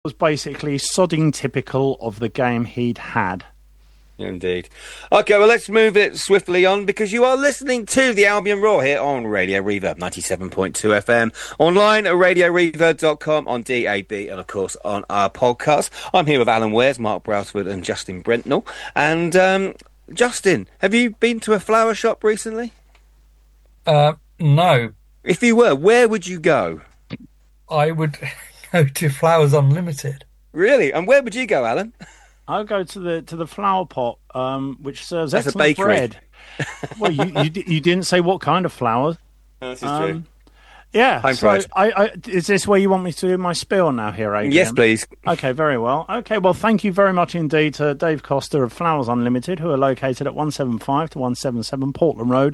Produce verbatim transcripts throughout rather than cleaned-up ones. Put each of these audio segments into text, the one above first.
was basically sodding typical of the game he'd had. Indeed. Okay, well, let's move it swiftly on because you are listening to the Albion Roar here on Radio Reverb ninety-seven point two F M, online at radio reverb dot com, on D A B, and of course on our podcast. I'm here with Alan Wares, Mark Brailsford and Justin Brentnell. And um, Justin, have you been to a flower shop recently? Uh, no. If you were, where would you go? I would go to Flowers Unlimited. Really? And where would you go, Alan? I'll go to the to the Flower Pot, um, which serves That's excellent a bakery. bread. Well, you, you you didn't say what kind of flowers. No, this is um, true. Yeah. Home so, pride. I, I, is this where you want me to do my spiel now, here, Adrian? Yes, please. Okay, very well. Okay, well, thank you very much indeed to Dave Costa of Flowers Unlimited, who are located at one seventy-five to one seventy-seven Portland Road,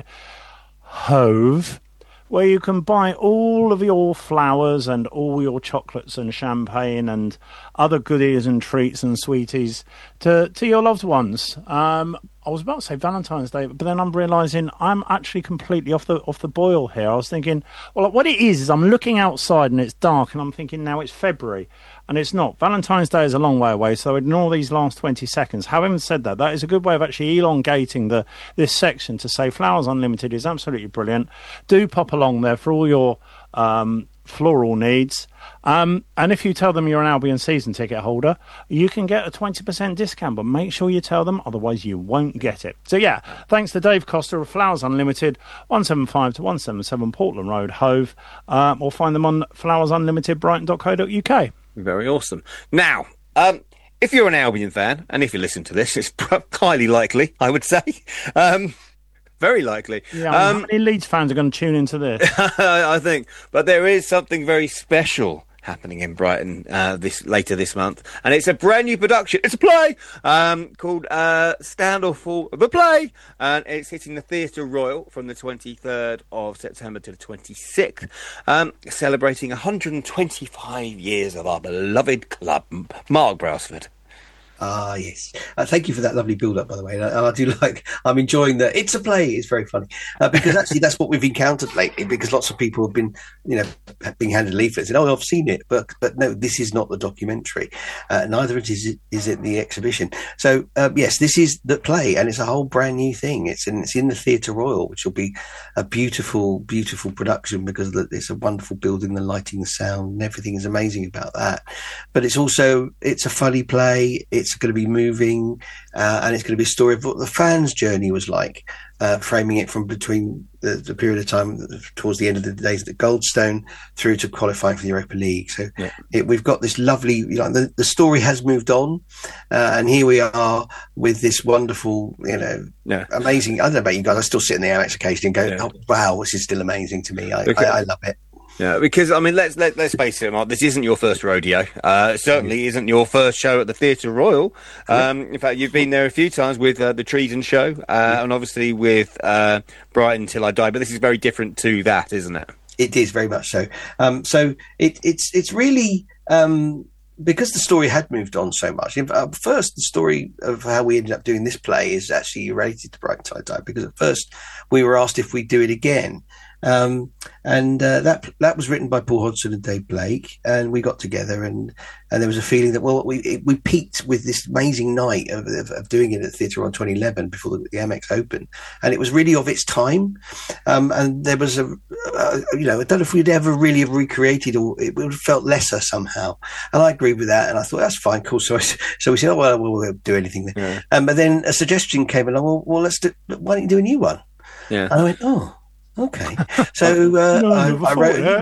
Hove, where you can buy all of your flowers and all your chocolates and champagne and other goodies and treats and sweeties to, to your loved ones. Um, I was about to say Valentine's Day, but then I'm realising I'm actually completely off the off the boil here. I was thinking, well, what it is is I'm looking outside and it's dark and I'm thinking now it's February. And it's not. Valentine's Day is a long way away, so ignore these last twenty seconds. Having said that, that is a good way of actually elongating the this section to say Flowers Unlimited is absolutely brilliant. Do pop along there for all your um, floral needs. Um, and if you tell them you're an Albion season ticket holder, you can get a twenty percent discount, but make sure you tell them, otherwise you won't get it. So yeah, thanks to Dave Costa of Flowers Unlimited, one seventy-five to one seventy-seven Portland Road, Hove, uh, or find them on flowers unlimited brighton dot co dot uk. Very awesome. Now, um, if you're an Albion fan, and if you listen to this, it's highly likely, I would say. Um, very likely. Yeah, I mean, um, how many Leeds fans are going to tune into this? I think. But there is something very special happening in Brighton uh, this later this month, and it's a brand new production. It's a play um, called uh, Stand or Fall, the play, and it's hitting the Theatre Royal from the twenty-third of September to the twenty-sixth, um, celebrating one hundred twenty-five years of our beloved club. Mark Brailsford. Ah, yes. Uh, thank you for that lovely build-up, by the way. And I, I do like, I'm enjoying the, it's a play, it's very funny. Uh, because actually that's what we've encountered lately, because lots of people have been, you know, being handed leaflets and, oh, I've seen it. But but no, this is not the documentary. Uh, neither it is, is it the exhibition. So, uh, yes, this is the play, and it's a whole brand new thing. It's in, it's in the Theatre Royal, which will be a beautiful, beautiful production because it's a wonderful building, the lighting, the sound, and everything is amazing about that. But it's also, it's a funny play. It's It's going to be moving, uh, and it's going to be a story of what the fans' journey was like, uh, framing it from between the, the period of time towards the end of the days at the Goldstone through to qualifying for the Europa League. So yeah. it, we've got this lovely, you know, the, the story has moved on, uh, and here we are with this wonderful, you know, yeah. amazing. I don't know about you guys, I still sit in the Amex occasionally and go, yeah. oh, wow, this is still amazing to me. I, okay. I, I love it. Yeah, because I mean, let's let, let's face it, Mark. This isn't your first rodeo. Uh, it certainly mm. isn't your first show at the Theatre Royal. Um, in fact, you've been there a few times with uh, the Treason show, uh, mm. and obviously with uh, Brighton Till I Die. But this is very different to that, isn't it? It is very much so. Um, so it, it's it's really. Um, Because the story had moved on so much. First, the story of how we ended up doing this play is actually related to Brighton Till I Die, because at first we were asked if we'd do it again. Um, and uh, that that was written by Paul Hodgson and Dave Blake, and we got together, and, and there was a feeling that, well, we it, we peaked with this amazing night of, of, of doing it at the Theatre on twenty eleven before the, the Amex opened, and it was really of its time. Um, and there was a, a, you know, I don't know if we'd ever really have recreated, or it would have felt lesser somehow. And I agreed with that, and I thought that's fine, cool. So I, so we said, oh well, we'll, we'll do anything there. Yeah. Um, but then a suggestion came along. Well, well, let's do. Why don't you do a new one? Yeah. And I went, oh. Okay, so uh, no, I, I wrote a new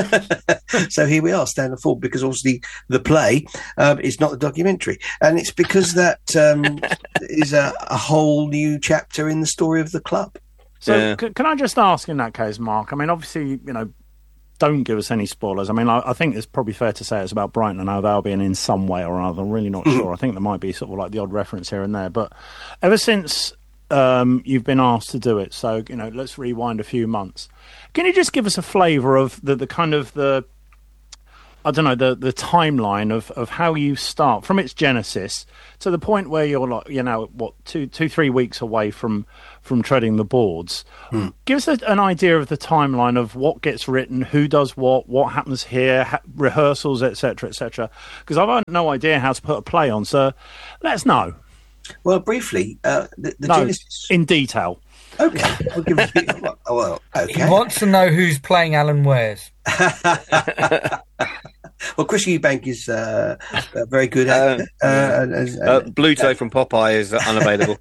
one. So here we are, Stand or Fall, because obviously the play um, is not the documentary, and it's because that um, is a, a whole new chapter in the story of the club. So yeah. c- can I just ask in that case, Mark? I mean, obviously, you know, don't give us any spoilers. I mean, I, I think it's probably fair to say it's about Brighton and Hove Albion in some way or other. I'm really not sure. I think there might be sort of like the odd reference here and there, but ever since Um, you've been asked to do it, so you know, let's rewind a few months. Can you just give us a flavour of the, the kind of the I don't know, the, the timeline of, of how you start from its genesis to the point where you're like, you know, what, two, two, three weeks away from, from treading the boards. Hmm. Give us a, an idea of the timeline of what gets written, who does what, what happens here, ha- rehearsals, et cetera, et cetera. Because I've got no idea how to put a play on, so let us know. Well, briefly, uh, the, the no, genesis... in detail. Okay. I'll give it, well, okay. He wants to know who's playing Alan Wares. Well, Chris Eubank is uh, a very good actor. Uh, uh, as, uh, Bluto from Popeye is unavailable.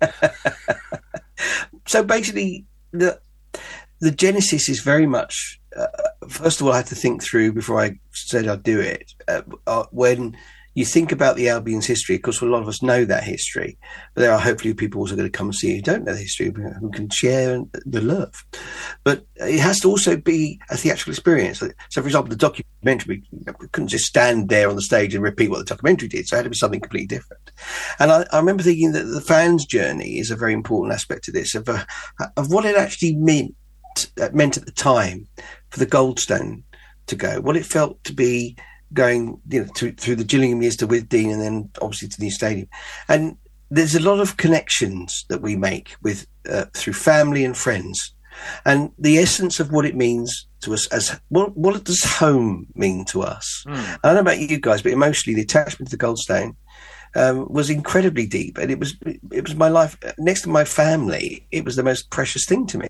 So basically, the the genesis is very much. Uh, first of all, I had to think through before I said I'd do it. Uh, uh, when you think about the Albion's history, of course, a lot of us know that history, but there are hopefully people also going to come and see who don't know the history, who can share the love. But it has to also be a theatrical experience. So, for example, the documentary, we couldn't just stand there on the stage and repeat what the documentary did, so it had to be something completely different. And I, I remember thinking that the fan's journey is a very important aspect of this, of, uh, of what it actually meant, uh, meant at the time for the Goldstone to go, what it felt to be going, you know, to, through the Gillingham years to Withdean and then obviously to the new stadium. And there's a lot of connections that we make with uh, through family and friends, and the essence of what it means to us as what what does home mean to us. Mm. I don't know about you guys, but emotionally the attachment to the Goldstone um, was incredibly deep, and it was it was my life next to my family. It was the most precious thing to me,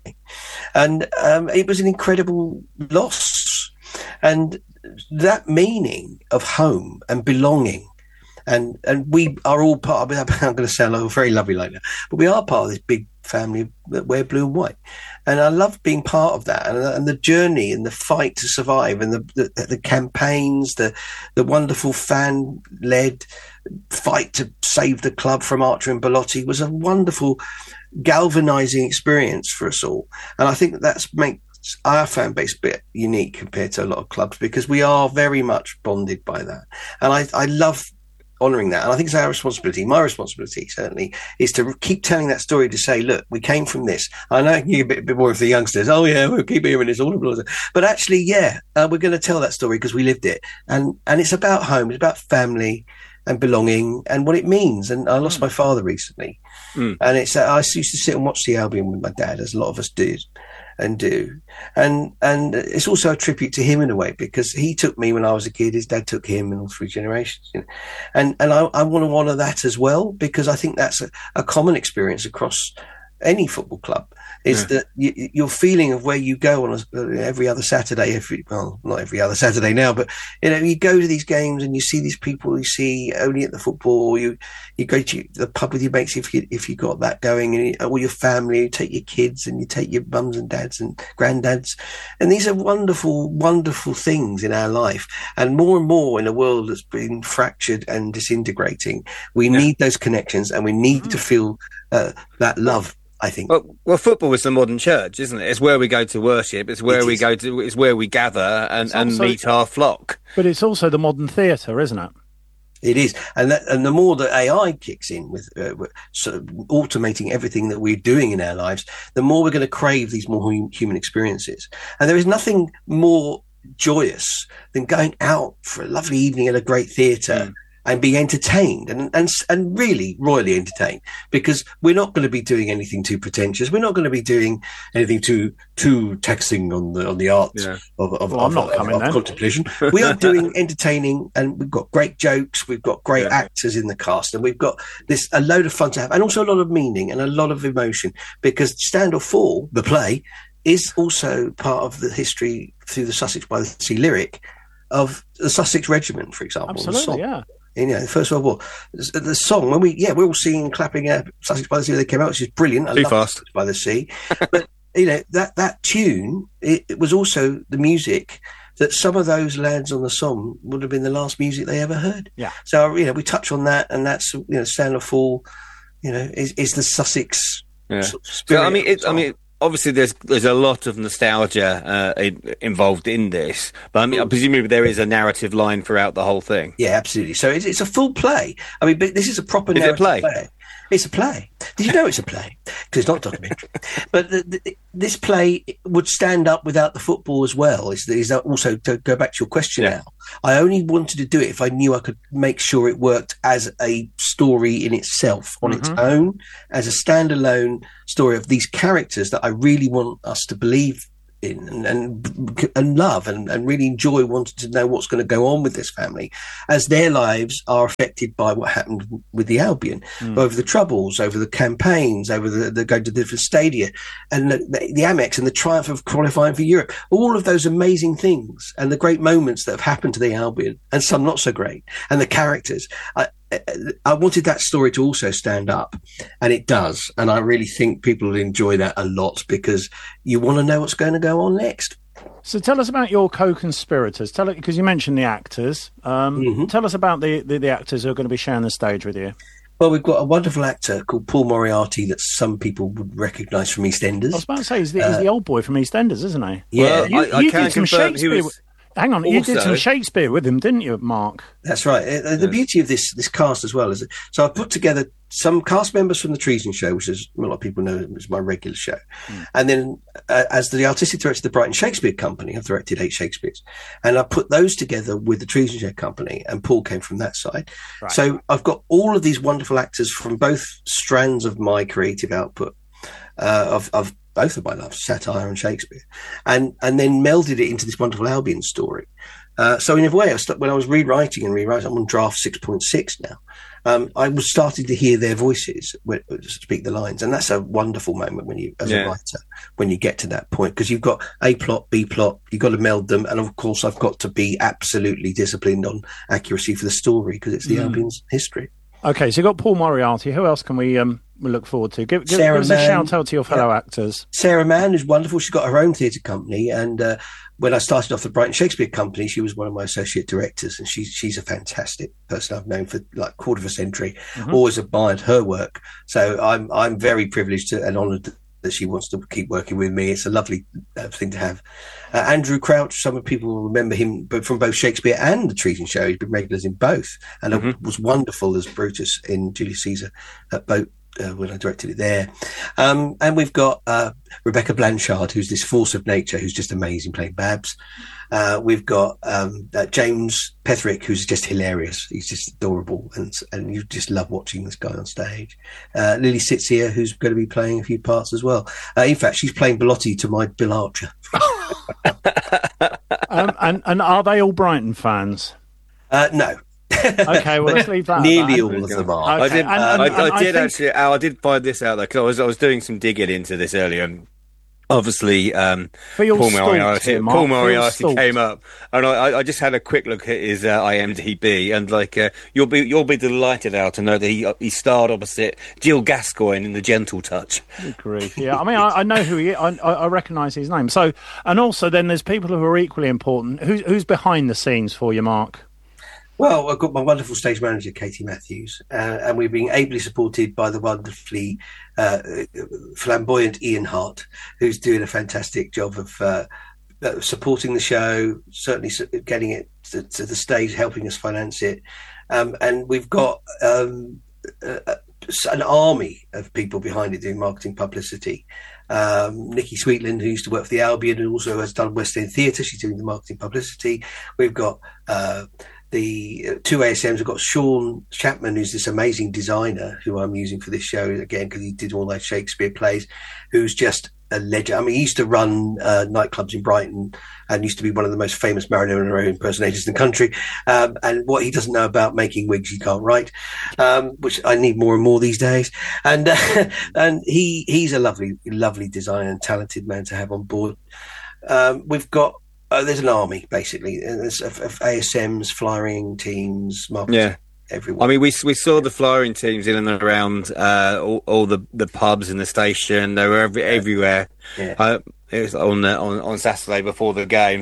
and um, it was an incredible loss. And that meaning of home and belonging, and and we are all part of it. I'm going to sound like very lovely like that, but we are part of this big family that wear blue and white. And I love being part of that, and, and the journey and the fight to survive, and the the, the campaigns, the the wonderful fan-led fight to save the club from Archer and Belotti was a wonderful galvanising experience for us all. And I think that that's make our fan base a bit unique compared to a lot of clubs, because we are very much bonded by that. And I, I love honouring that. And I think it's our responsibility, my responsibility certainly, is to keep telling that story, to say, look, we came from this. I know you a bit, a bit more of the youngsters, oh yeah, we'll keep hearing this all of it. But actually, yeah, uh, we're going to tell that story because we lived it. And, and it's about home, it's about family and belonging and what it means. And I lost mm. my father recently. Mm. And it's uh, I used to sit and watch the Albion with my dad, as a lot of us did. And do, and and it's also a tribute to him in a way, because he took me when I was a kid. His dad took him, and all three generations. You know? And and I, I want to honour that as well, because I think that's a, a common experience across any football club. Is yeah. that you, your feeling of where you go on a, every other Saturday, every well, not every other Saturday now, but you know, you go to these games and you see these people you see only at the football. Or you you go to the pub with your mates if you if you got that going, and you, or your family. You take your kids and you take your mums and dads and granddads, and these are wonderful, wonderful things in our life. And more and more in a world that's been fractured and disintegrating, we yeah. need those connections, and we need mm. to feel uh, that love. I think. Well, well, football is the modern church, isn't it? It's where we go to worship. It's where it we is. go to. It's where we gather and, and also, meet our flock. But it's also the modern theatre, isn't it? It is, and that, and the more that A I kicks in with uh, sort of automating everything that we're doing in our lives, the more we're going to crave these more hum- human experiences. And there is nothing more joyous than going out for a lovely evening at a great theatre. Mm. And being entertained and, and and really royally entertained, because we're not going to be doing anything too pretentious. We're not going to be doing anything too too taxing on the on the art yeah. of, of, well, of, I'm not of, coming of, of contemplation. We are doing entertaining, and we've got great jokes. We've got great yeah. actors in the cast, and we've got this a load of fun to have, and also a lot of meaning and a lot of emotion. Because Stand or Fall, the play, is also part of the history through the Sussex by the Sea lyric of the Sussex Regiment, for example. Absolutely, yeah. In, you know, the First World War, the, the song when we yeah we're all singing, clapping uh, Sussex by the Sea when they came out, which is brilliant. I Too love fast. Sussex by the Sea, but you know that that tune it, it was also the music that some of those lads on the Somme would have been the last music they ever heard. Yeah. So you know we touch on that, and that's you know Stand or Fall, you know, is, is the Sussex yeah. sort of spirit. So I mean, it, I mean. Obviously, there's there's a lot of nostalgia uh, in, involved in this, but I mean, presumably there is a narrative line throughout the whole thing. Yeah, absolutely. So it's, it's a full play. I mean, but this is a proper is narrative it a play? play. It's a play. Did you know it's a play? Because it's not documentary. But the, the, this play would stand up without the football as well. Is, is also, to go back to your question Yeah. now, I only wanted to do it if I knew I could make sure it worked as a story in itself, on its own, as a standalone story of these characters that I really want us to believe in and and, and love and, and really enjoy wanting to know what's going to go on with this family as their lives are affected by what happened with the Albion, mm. over the troubles, over the campaigns, over the, the going to different stadia, and the, the, the Amex and the triumph of qualifying for Europe, all of those amazing things and the great moments that have happened to the Albion, and some not so great, and the characters. I, I wanted that story to also stand up, and it does. And I really think people will enjoy that a lot because you want to know what's going to go on next. So tell us about your co-conspirators. Tell it because you mentioned the actors. Um, mm-hmm. Tell us about the, the, the actors who are going to be sharing the stage with you. Well, we've got a wonderful actor called Paul Moriarty that some people would recognise from EastEnders. I was about to say, he's the, uh, he's the old boy from EastEnders, isn't he? Yeah. Well, you, I, I you can did some confirm Shakespeare. he was... Hang on, Also, you did some Shakespeare with him, didn't you, Mark? That's right. Uh, the beauty of this this cast as well is, so I've put together some cast members from the Treason Show, which is a lot of people know is my regular show, mm. and then uh, as the artistic director of the Brighton Shakespeare Company, I've directed eight Shakespeares, and I put those together with the Treason Show Company, and Paul came from that side. Right. So I've got all of these wonderful actors from both strands of my creative output, uh, of of. both of my loves, satire and Shakespeare, and and then melded it into this wonderful Albion story. Uh, so in a way, I st- when I was rewriting and rewriting, I'm on draft six point six now, um, I was starting to hear their voices when, speak the lines, and that's a wonderful moment when you, as yeah. a writer, when you get to that point, because you've got A plot, B plot, you've got to meld them, and of course I've got to be absolutely disciplined on accuracy for the story because it's the mm. Albion's history. Okay, so you've got Paul Moriarty. Who else can we um, we look forward to? Give, give, give us a shout out to your fellow yeah. actors. Sarah Mann is wonderful. She's got her own theatre company, and uh, when I started off the Brighton Shakespeare Company, she was one of my associate directors, and she's she's a fantastic person I've known for like a quarter of a century. Mm-hmm. Always admired her work, so I'm I'm very privileged to, and honoured that she wants to keep working with me. It's a lovely uh, thing to have. Uh, Andrew Crouch, some people will remember him but from both Shakespeare and the Treason Show. He's been regulars in both, and mm-hmm. it was wonderful as Brutus in Julius Caesar at both. Uh, when I directed it there. Um, and we've got uh, Rebecca Blanchard, who's this force of nature, who's just amazing playing Babs. Uh, we've got um, uh, James Petherick, who's just hilarious. He's just adorable, and and you just love watching this guy on stage. Uh, Lily Sitzia, who's going to be playing a few parts as well. Uh, in fact, she's playing Bellotti to my Bill Archer. um, and, and are they all Brighton fans? Uh, no. Okay, well, let's leave that. Nearly that. all of them are. Okay. I did. And, and, I, and, I, and did I actually. Think... I did find this out though because I was I was doing some digging into this earlier. And obviously, um, Paul Moriarty, Paul Moriarty came up, and I, I just had a quick look at his uh, I M D B, and like uh, you'll be you'll be delighted now to know that he he starred opposite Jill Gascoigne in The Gentle Touch. Good grief! Yeah, I mean, I, I know who he is. I, I recognise his name. So, and also then there's people who are equally important. Who's who's behind the scenes for you, Mark? Well, I've got my wonderful stage manager, Katie Matthews, uh, and we're being ably supported by the wonderfully uh, flamboyant Ian Hart, who's doing a fantastic job of uh, uh, supporting the show, certainly getting it to, to the stage, helping us finance it. Um, and we've got um, uh, an army of people behind it doing marketing publicity. Um, Nikki Sweetland, who used to work for the Albion and also has done West End Theatre, she's doing the marketing publicity. We've got... Uh, The uh, two A S Ms have got Sean Chapman, who's this amazing designer who I'm using for this show again because he did all those Shakespeare plays, who's just a legend. I mean, he used to run uh, nightclubs in Brighton and used to be one of the most famous Marilyn Monroe impersonators in the country. Um, and what he doesn't know about making wigs, he can't write, um, which I need more and more these days. And uh, and he he's a lovely, lovely designer and talented man to have on board. Um, we've got. Uh, there's an army, basically. There's of, of A S Ms, flyering teams, marketing, yeah. everyone. I mean, we we saw the flyering teams in and around uh, all, all the, the pubs in the station. They were every, yeah. everywhere. Yeah. Uh, it was on, uh, on on Saturday before the game.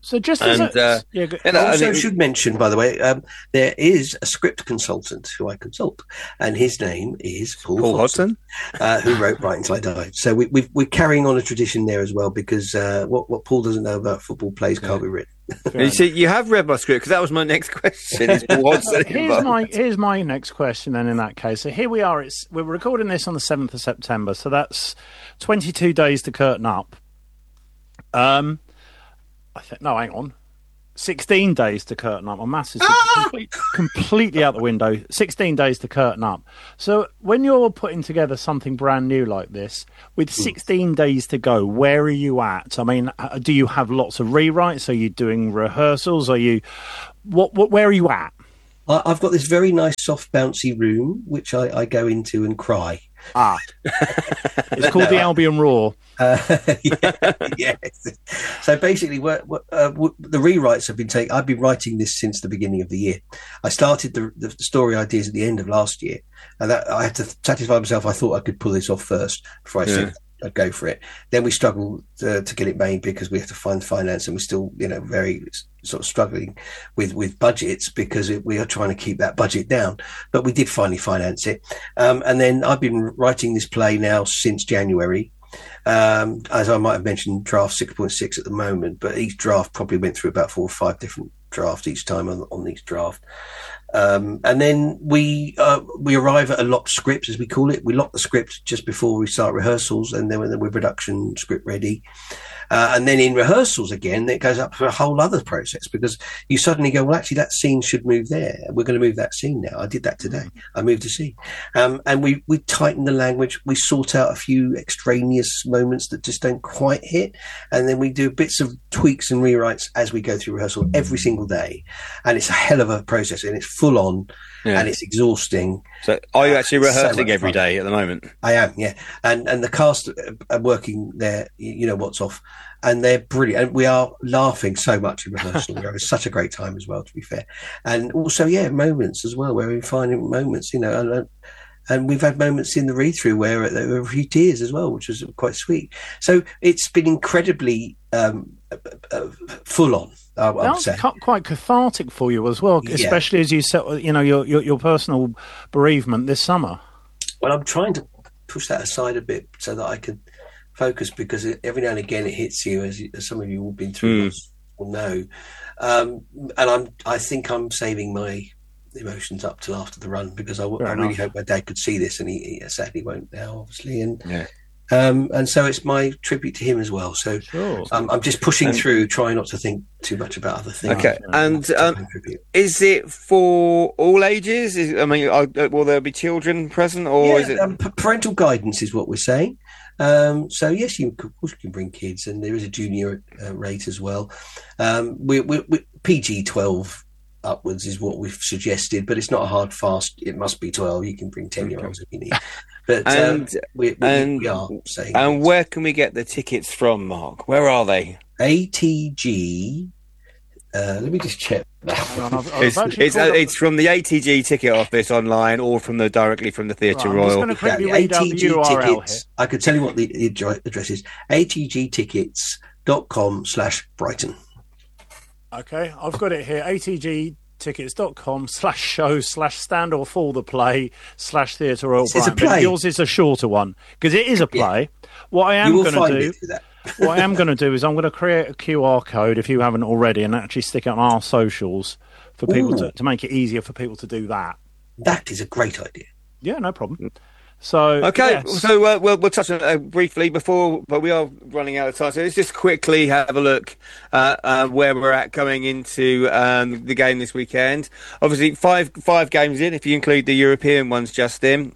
So just as And, a, uh, yeah, go- you know, I also and it- should mention, by the way, um, there is a script consultant who I consult, and his name is Paul, Paul Hodson, Hodson. uh, who wrote Bright Until I Die. So we, we've, we're carrying on a tradition there as well, because uh, what, what Paul doesn't know about football plays can't be written. fair You see, you have read my script because that was my next question. Is Paul Hodson Here's involved? my here's my next question then. In that case, so here we are. It's we're recording this on the seventh of September, so that's twenty-two days to curtain up. Um, I think no, hang on, sixteen days to curtain up. My maths is complete, completely out the window. Sixteen days to curtain up. So when you're putting together something brand new like this, with sixteen days to go, where are you at? I mean, uh, do you have lots of rewrites? Are you doing rehearsals? Are you what? What? Where are you at? I, I've got this very nice, soft, bouncy room, which I, I go into and cry. Ah, it's called the Albion Roar. Uh, yeah, yes. So basically, what, what, uh, what, the rewrites have been taken. I've been writing this since the beginning of the year. I started the, the story ideas at the end of last year, and that I had to satisfy myself. I thought I could pull this off first before I Yeah. said I'd go for it. Then we struggled uh, to get it made because we have to find finance, and we're still, you know, very sort of struggling with with budgets because it, we are trying to keep that budget down. But we did finally finance it, um, and then I've been writing this play now since January. Um, as I might have mentioned, draft six point six at the moment, but each draft probably went through about four or five different drafts each time on, on each draft. Um, and then we uh, we arrive at a locked script, as we call it. We lock the script just before we start rehearsals, and then when we're production script ready. Uh, and then in rehearsals again, it goes up for a whole other process because you suddenly go, well, actually, that scene should move there. We're going to move that scene now. I did that today. I moved a scene. Um, and we, we tighten the language. We sort out a few extraneous moments that just don't quite hit. And then we do bits of tweaks and rewrites as we go through rehearsal every single day. And it's a hell of a process, and it's full on. Yeah. And it's exhausting. So, are you actually Uh, so rehearsing much every fun. day at the moment? I am, yeah, and and the cast are working there. You know what's off, and they're brilliant. And we are laughing so much in rehearsal. We're having such a great time as well, to be fair. And also, yeah, moments as well where we're finding moments. You know, and, and we've had moments in the read through where there were a few tears as well, which was quite sweet. So it's been incredibly um, uh, full on. I, I would That say. was cu- quite cathartic for you as well, Yeah. especially as you set, you know, your, your your personal bereavement this summer. Well, I'm trying to push that aside a bit so that I can focus, because it, every now and again it hits you, as, you, as some of you will have been through Mm. will know. Um, and I'm, I think I'm saving my emotions up till after the run, because I, w- Fair I really enough. hope my dad could see this, and he, he sadly won't now, obviously. And Yeah. um, and so it's my tribute to him as well. So Sure. um, I'm just pushing And- through, trying not to think too much about other things. Okay. And To um, pay tribute. is it for all ages? Is, I mean, are, will there be children present, or yeah, is it? um, p- parental guidance is what we're saying. Um, so yes, you can, of course you can bring kids, and there is a junior uh, rate as well. Um, we, we, we, P G twelve upwards is what we've suggested, but it's not a hard fast. It must be twelve. You can bring ten year olds if you need. But um, And- we, we, and- we are saying And where can we get the tickets from, Mark? Where are they? A T G. Uh, let me just check that. Hang on, I've- I've It's actually it's, called uh, up- it's from the A T G ticket office online, or from the directly from the Theatre Right, I'm just Royal. gonna quickly Yeah, read out the A T G U R L here. tickets. I could tell you what the, the adre- address is: a t g tickets dot com slash Brighton. Okay, I've got it here. atgtickets.com slash show slash stand or fall the play slash theatre Royal It's a Brighton. But play. yours is a shorter one because it is a play. What I am You will going to find do, it through that. what I am going to do is I'm going to create a Q R code if you haven't already, and actually stick it on our socials for people Ooh. to, to make it easier for people to do that. That is a great idea. Yeah, no problem. So Okay, yes. so uh, we'll we'll touch on it uh, briefly before, but we are running out of time. So let's just quickly have a look uh, uh, where we're at going into um, the game this weekend. Obviously, five five games in, if you include the European ones just in,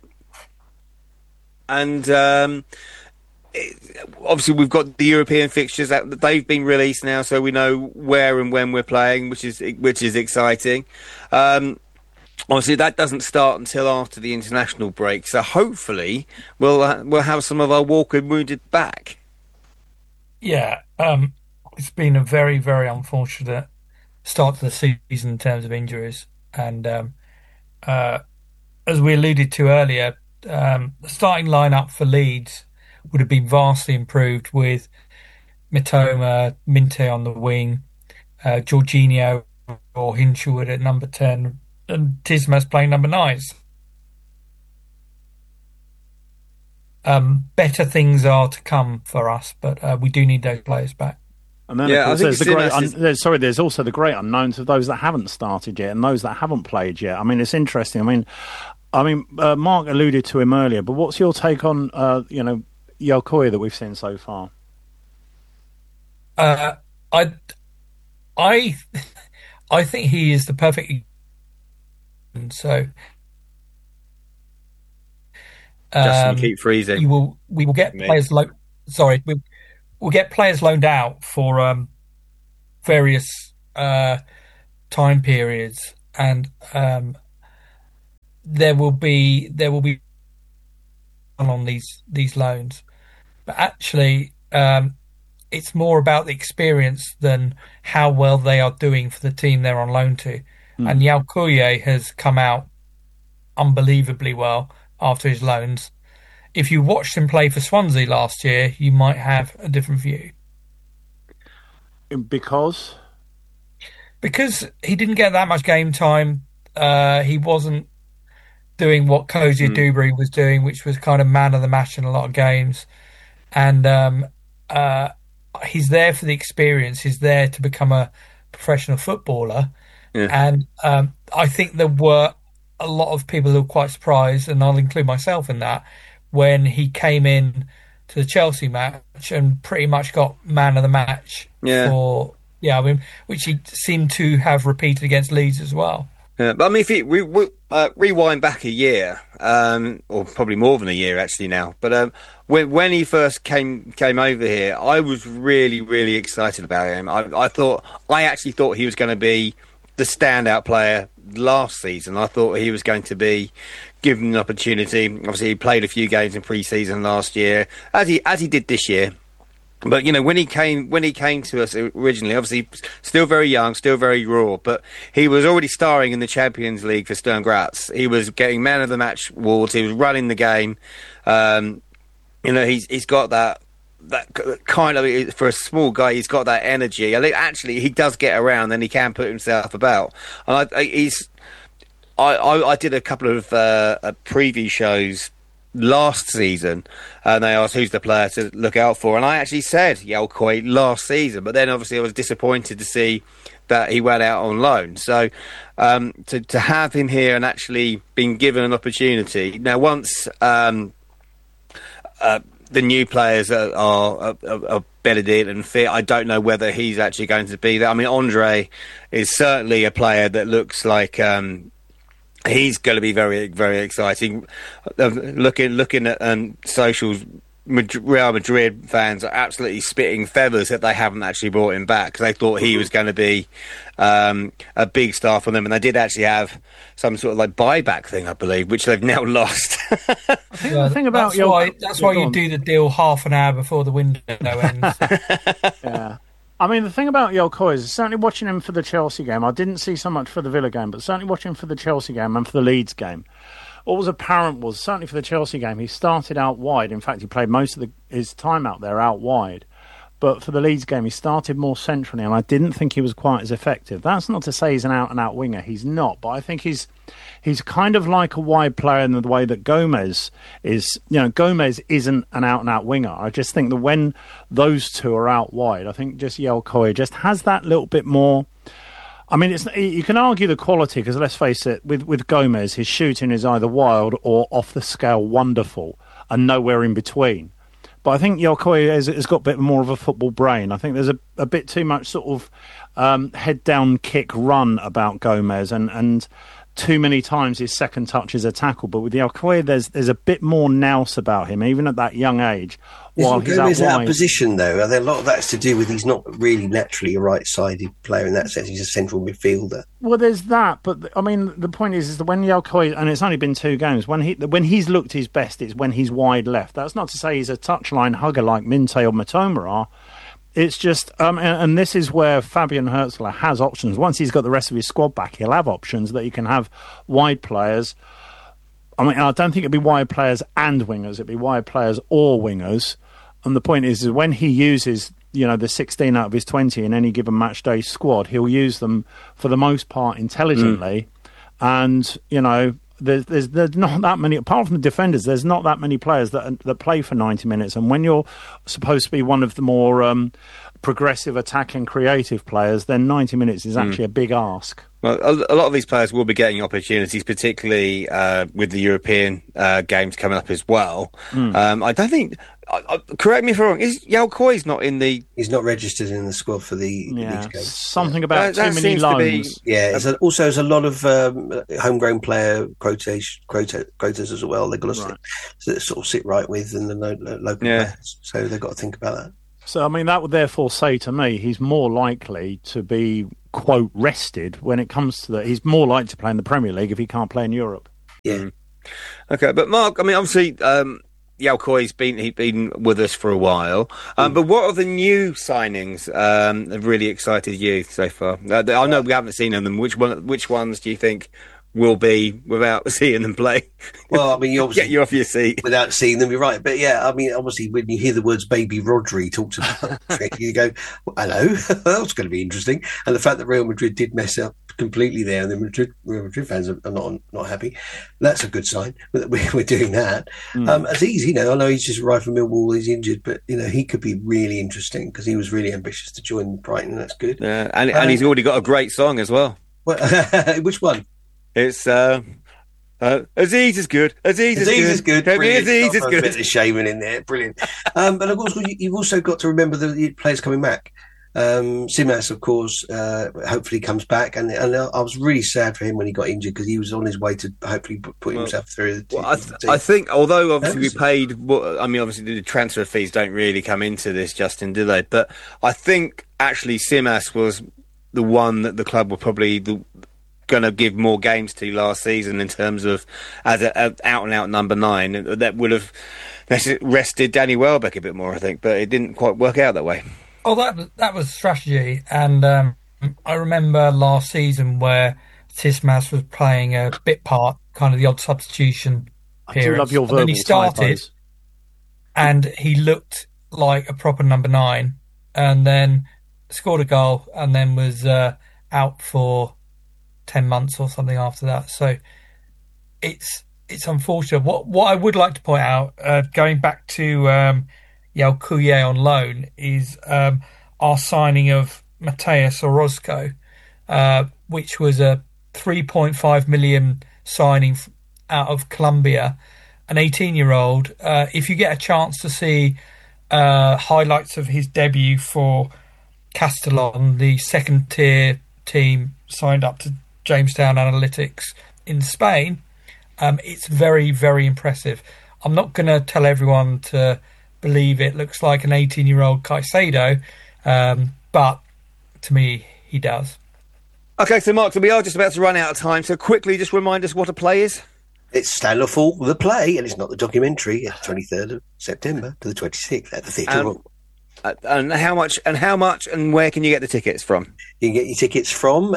and um, it, obviously we've got the European fixtures that they've been released now, so we know where and when we're playing, which is which is exciting. Um, Obviously, that doesn't start until after the international break, so hopefully we'll uh, we'll have some of our walking wounded back. Yeah, um, it's been a very, very unfortunate start to the season in terms of injuries. And um, uh, as we alluded to earlier, um, the starting lineup for Leeds would have been vastly improved with Mitoma, Minte on the wing, uh, Jorginho or Hinshelwood at number ten, and Tismas playing number nine. Um, better things are to come for us, but uh, we do need those players back. And then, Yeah, of course, I there's the think great. Simas Un- is- there's, sorry, there's also the great unknowns of those that haven't started yet and those that haven't played yet. I mean, it's interesting. I mean, I mean, uh, Mark alluded to him earlier, but what's your take on, uh, you know, Yelkoya that we've seen so far? Uh, I, I, I think he is the perfect. And so, Justin, um, you keep freezing. you will. We will get Me. players. Lo- sorry, we, we'll get players loaned out for um, various uh, time periods, and um, there will be there will be on these these loans. But actually, um, it's more about the experience than how well they are doing for the team they're on loan to. Mm. And Yelkoya has come out unbelievably well after his loans. If you watched him play for Swansea last year, you might have a different view. Because? Because he didn't get that much game time. Uh, he wasn't doing what Cozy Mm. Dewberry was doing, which was kind of man of the match in a lot of games. And um, uh, he's there for the experience. He's there to become a professional footballer. Yeah. And um, I think there were a lot of people who were quite surprised, and I'll include myself in that, when he came in to the Chelsea match and pretty much got man of the match Yeah. for yeah, I mean, which he seemed to have repeated against Leeds as well. Yeah, but I mean, if you we, we, uh, rewind back a year, um, or probably more than a year actually now, but um, when when he first came came over here, I was really really excited about him. I, I thought I actually thought he was going to be the standout player last season. I thought he was going to be given an opportunity. Obviously, he played a few games in pre-season last year, as he as he did this year. But you know, when he came when he came to us originally, obviously still very young, still very raw, but he was already starring in the Champions League for Sturm Graz. He was getting man of the match awards. He was running the game. Um, you know, he's he's got that that kind of, for a small guy, he's got that energy. I think actually he does get around and he can put himself about. And I, I, he's I, I I did a couple of uh, preview shows last season, and they asked who's the player to look out for, and I actually said Yelkoya last season, but then obviously I was disappointed to see that he went out on loan. So um, to to have him here and actually being given an opportunity now, once um, uh, the new players are, are, are, are bedded in and fit, I don't know whether he's actually going to be there. I mean, Andre is certainly a player that looks like um, he's going to be very, very exciting. Uh, looking, looking at um, socials, Madrid, Real Madrid fans are absolutely spitting feathers that they haven't actually brought him back, because they thought he was going to be um, a big star for them, and they did actually have some sort of like buyback thing, I believe, which they've now lost. I think Well, the thing about that's your, why that's yeah, why go you on. do the deal half an hour before the window ends. Yeah. I mean, the thing about Yelkoya is certainly watching him for the Chelsea game. I didn't see so much for the Villa game, but certainly watching him for the Chelsea game and for the Leeds game. What was apparent was, certainly for the Chelsea game, he started out wide. In fact, he played most of the, his time out there out wide. But for the Leeds game, he started more centrally, and I didn't think he was quite as effective. That's not to say he's an out-and-out winger. He's not. But I think he's he's kind of like a wide player in the way that Gomez is. You know, Gomez isn't an out-and-out winger. I just think that when those two are out wide, I think just Yelkoya just has that little bit more. I mean, it's, you can argue the quality, because let's face it, with, with Gomez, his shooting is either wild or off the scale wonderful and nowhere in between. But I think Yelkoya has, has got a bit more of a football brain. I think there's a, a bit too much sort of um, head-down kick run about Gomez, and, and too many times his second touch is a tackle. But with Yelkoya, there's there's a bit more nous about him, even at that young age. While Isn't he's Gomez out out wide. of position, though? Are there a lot of that's to do with he's not really naturally a right-sided player in that sense? He's a central midfielder. Well, there's that, but I mean, the point is, is that when Yelkoya, and it's only been two games, when he when he's looked his best, it's when he's wide left. That's not to say he's a touchline hugger like Minte or Matoma are. It's just, um, and, and this is where Fabian Herzler has options. Once he's got the rest of his squad back, he'll have options that he can have wide players. I mean, I don't think it'd be wide players and wingers; it'd be wide players or wingers. And the point is, is when he uses you know, the sixteen out of his twenty in any given match day squad, he'll use them for the most part intelligently. Mm. And, you know, there's, there's there's not that many, apart from the defenders, there's not that many players that that play for ninety minutes. And when you're supposed to be one of the more um, progressive, attacking, creative players, then ninety minutes is actually mm. a big ask. Well, a, a lot of these players will be getting opportunities, particularly uh, with the European uh, games coming up as well. Mm. Um, I don't think. Uh, uh, correct me if I'm wrong. Is Yalcoy's not in the? He's not registered in the squad for the yeah, games. Something about that, too that many loans. Be, yeah, there's a, also there's a lot of um, homegrown player quotation, quota, quotas as well. They've got to right. sit, sort of sit right with and the lo- local yeah. players, so they've got to think about that. So, I mean, that would therefore say to me he's more likely to be, quote, rested when it comes to that. He's more likely to play in the Premier League if he can't play in Europe. Yeah. Mm. Okay, but Mark, I mean, obviously, um, Yalcoy's been he's been with us for a while. Um, mm. But what are the new signings um, that have really excited you so far? Uh, I know we haven't seen them. Which one? Which ones do you think will be without seeing them play? Well, I mean, you obviously get you off your seat without seeing them. You're right, but yeah, I mean, obviously, when you hear the words "Baby Rodri" talked about, you go, well, "Hello, that's going to be interesting." And the fact that Real Madrid did mess up completely there, and the Madrid Real Madrid fans are not not happy. That's a good sign that we're doing that. Mm. Um, Aziz, you know, I know he's just arrived from Millwall, he's injured, but you know, he could be really interesting because he was really ambitious to join Brighton. That's good. Yeah, and um, and he's already got a great song as well. well which one? It's uh, uh, Aziz is good. Aziz, Aziz is good. Is good. Aziz is good. A bit of shaming in there. Brilliant. um, but of course, you've also got to remember the players coming back. Um, Simas, of course, uh, hopefully comes back, and, and I was really sad for him when he got injured because he was on his way to hopefully put well, himself through. The well, I, th- I think, although obviously we paid, well, I mean, obviously the transfer fees don't really come into this, Justin, do they? But I think actually Simas was the one that the club were probably the going to give more games to last season in terms of as an out and out number nine that would have rested Danny Welbeck a bit more, I think, but it didn't quite work out that way. Oh, that that was strategy, and um, I remember last season where Simas was playing a bit part, kind of the odd substitution. I do love your verbal and then he started, typos. And he looked like a proper number nine, and then scored a goal, and then was uh, out for ten months or something after that. So it's it's unfortunate. What what I would like to point out, uh, going back to um, Yalcoy on loan, is um, our signing of Mateus Orozco, uh, which was a three point five million signing out of Colombia, an eighteen-year-old. Uh, if you get a chance to see uh, highlights of his debut for Castellon, the second-tier team signed up to Jamestown Analytics in Spain, um, it's very, very impressive. I'm not going to tell everyone to believe it looks like an eighteen-year-old Caicedo, um, but to me, he does. Okay, so Mark, so we are just about to run out of time, so quickly just remind us what a play is. It's Stand or Fall, the play, and it's not the documentary. It's twenty-third of September to the twenty-sixth at the Theatre Royal. Uh, and how much and how much and where can you get the tickets from? You can get your tickets from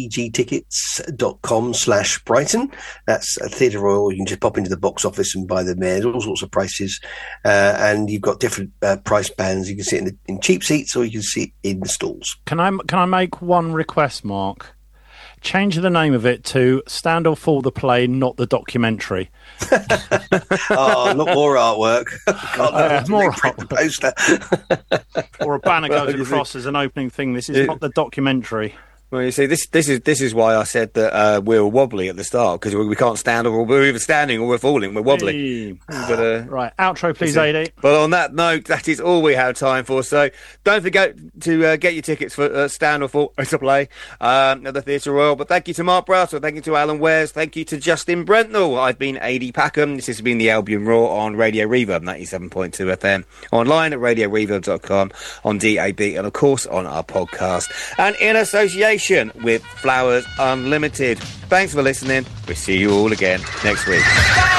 atgtickets.com slash Brighton. That's a Theatre Royal. You can just pop into the box office and buy them there. There's all sorts of prices. Uh, and you've got different uh, price bands. You can sit in, the, in cheap seats or you can sit in the stalls. Can I, can I make one request, Mark? Change the name of it to Stand or Fall the Play, not the documentary. Oh, not more artwork. God, uh, more artwork. Poster. Or a banner goes across as an opening thing. This is it, not the documentary. Well, you see, this this is this is why I said that uh, we're wobbly at the start, because we, we can't stand or we're either standing or we're falling. We're wobbly. Hey. But, uh, right, outro, please, A D. But on that note, that is all we have time for. So don't forget to uh, get your tickets for uh, Stand or Fall to Play um, at the Theatre Royal. But thank you to Mark Browser, thank you to Alan Wares, thank you to Justin Brentnell. I've been A D Packham. This has been the Albion Roar on Radio Reverb ninety-seven point two F M, online at radio reverb dot com, on D A B, and of course on our podcast, and in association with Flowers Unlimited. Thanks for listening. We'll see you all again next week.